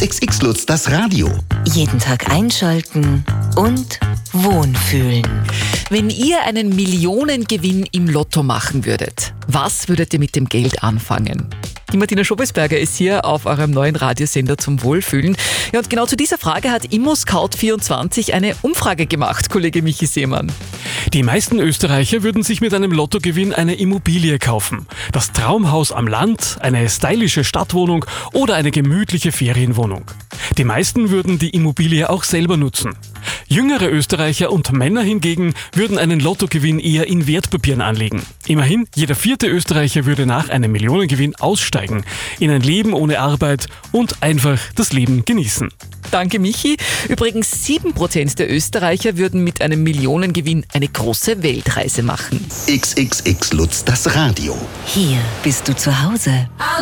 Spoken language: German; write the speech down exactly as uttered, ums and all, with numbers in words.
X X X Lutz, das Radio. Jeden Tag einschalten und wohnfühlen. Wenn ihr einen Millionengewinn im Lotto machen würdet, was würdet ihr mit dem Geld anfangen? Die Martina Schobesberger ist hier auf eurem neuen Radiosender zum Wohlfühlen. Ja, und genau zu dieser Frage hat ImmoScout vierundzwanzig eine Umfrage gemacht, Kollege Michi Seemann. Die meisten Österreicher würden sich mit einem Lottogewinn eine Immobilie kaufen. Das Traumhaus am Land, eine stylische Stadtwohnung oder eine gemütliche Ferienwohnung. Die meisten würden die Immobilie auch selber nutzen. Jüngere Österreicher und Männer hingegen würden einen Lottogewinn eher in Wertpapieren anlegen. Immerhin, jeder vierte Österreicher würde nach einem Millionengewinn aussteigen, in ein Leben ohne Arbeit und einfach das Leben genießen. Danke, Michi. Übrigens, sieben Prozent der Österreicher würden mit einem Millionengewinn eine große Weltreise machen. X X X Lutz, das Radio. Hier bist du zu Hause.